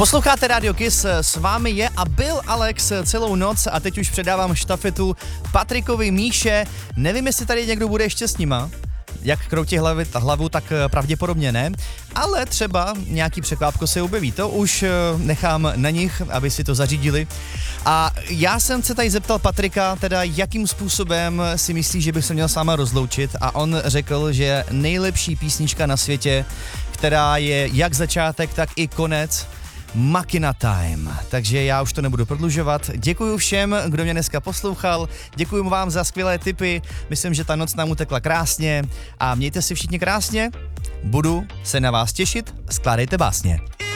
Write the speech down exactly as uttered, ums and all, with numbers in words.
Posloucháte Radio Kiss, s vámi je a byl Alex celou noc a teď už předávám štafetu Patrikovi, Míše. Nevím, jestli tady někdo bude ještě s nima. Jak kroutí hlavy, hlavu, tak pravděpodobně ne, ale třeba nějaký překvápko se objeví, to už nechám na nich, aby si to zařídili. A já jsem se tady zeptal Patrika, teda jakým způsobem si myslí, že bych se měl s váma rozloučit, a on řekl, že nejlepší písnička na světě, která je jak začátek, tak i konec, Makina Time. Takže já už to nebudu prodlužovat. Děkuji všem, kdo mě dneska poslouchal. Děkuji vám za skvělé tipy. Myslím, že ta noc nám utekla krásně a mějte si všichni krásně. Budu se na vás těšit. Skládejte básně.